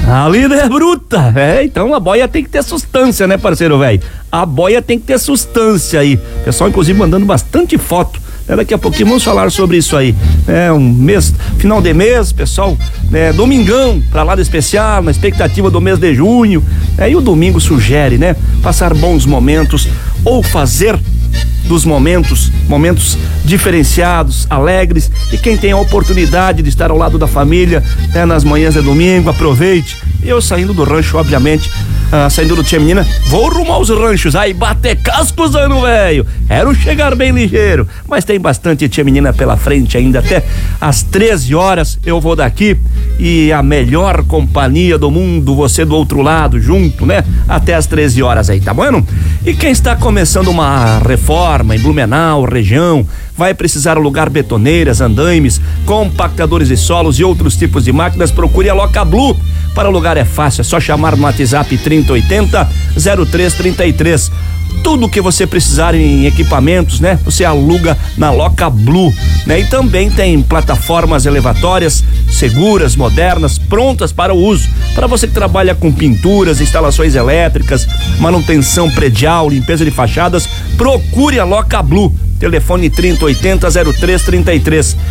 A lida é bruta, então a boia tem que ter substância, né, parceiro velho? A boia tem que ter substância aí. O pessoal, inclusive, mandando bastante foto. Daqui a pouquinho vamos falar sobre isso aí. Um mês, final de mês, pessoal, domingão, pra lá de especial, na expectativa do mês de junho. E o domingo sugere, né? Passar bons momentos ou fazer dos momentos diferenciados, alegres, e quem tem a oportunidade de estar ao lado da família, nas manhãs de domingo, aproveite. Eu saindo do rancho, obviamente, saindo do Tia Menina, vou rumo aos ranchos, aí bater cascos, ano velho, quero chegar bem ligeiro, mas tem bastante Tia Menina pela frente ainda, até às 13 horas eu vou daqui, e a melhor companhia do mundo, você do outro lado, junto, né, até às 13 horas aí, tá bom? E quem está começando uma reforma em Blumenau, região, vai precisar alugar betoneiras, andaimes, compactadores de solos e outros tipos de máquinas, procure a Loca Blue. Para alugar é fácil, é só chamar no WhatsApp 3080-0333. Tudo que você precisar em equipamentos, né? Você aluga na Loca Blue, né? E também tem plataformas elevatórias seguras, modernas, prontas para o uso. Para você que trabalha com pinturas, instalações elétricas, manutenção predial, limpeza de fachadas, procure a Loca Blue. Telefone 3080-0333,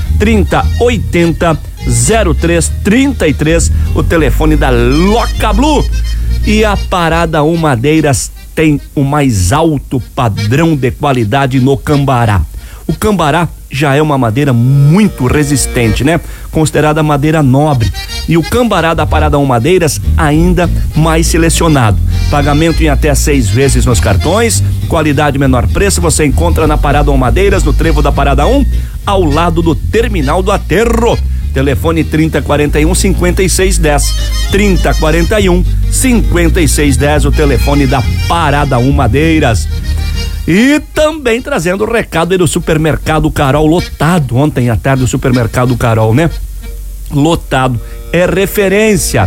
3080-0333, o telefone da Loca Blue. E a Parada 1 Madeiras tem o mais alto padrão de qualidade no Cambará. O Cambará já é uma madeira muito resistente, né? Considerada madeira nobre. E o Cambará da Parada 1 Madeiras ainda mais selecionado. Pagamento em até 6 vezes nos cartões, qualidade menor preço, você encontra na Parada 1 Madeiras, no trevo da Parada 1, ao lado do Terminal do Aterro. Telefone 3041-5610, 3041-5610, o telefone da Parada 1 Madeiras. E também trazendo o recado aí do Supermercado Carol, lotado ontem à tarde, o Supermercado Carol, né? Lotado, é referência.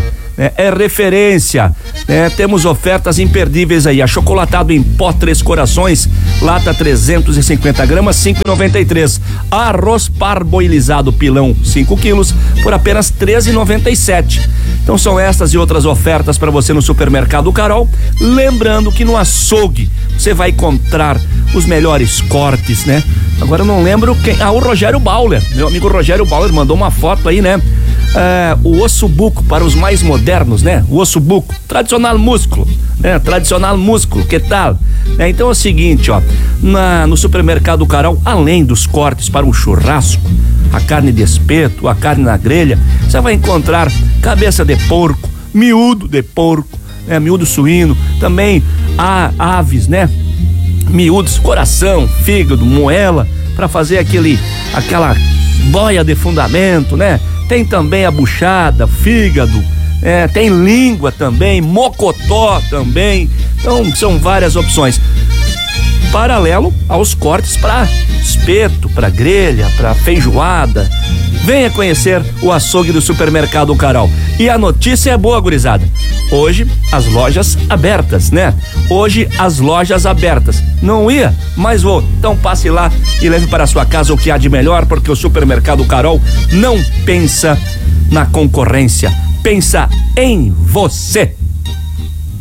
Temos ofertas imperdíveis aí. Achocolatado em pó 3 corações, lata 350 gramas, 5,93. Arroz parboilizado pilão 5 quilos por apenas 13,97. Então são estas e outras ofertas para você no Supermercado Carol. Lembrando que no açougue você vai encontrar os melhores cortes, né? Agora eu não lembro quem. O Rogério Bauer, meu amigo Rogério Bauer mandou uma foto aí, né? O osso buco para os mais modernos, né? O osso buco, tradicional músculo, né? Tradicional músculo, que tal? Então é o seguinte, ó, no Supermercado Carol, além dos cortes para um churrasco, a carne de espeto, a carne na grelha, você vai encontrar cabeça de porco, miúdo de porco, miúdo suíno, também aves, né? Miúdos, coração, fígado, moela, para fazer aquela boia de fundamento, né? Tem também a buchada, fígado, tem língua também, mocotó também. Então são várias opções. Paralelo aos cortes para espeto, para grelha, para feijoada. Venha conhecer o açougue do Supermercado Carol. E a notícia é boa, gurizada. Hoje as lojas abertas, né? Hoje as lojas abertas. Não ia, mas vou. Então passe lá e leve para a sua casa o que há de melhor, porque o Supermercado Carol não pensa na concorrência, pensa em você.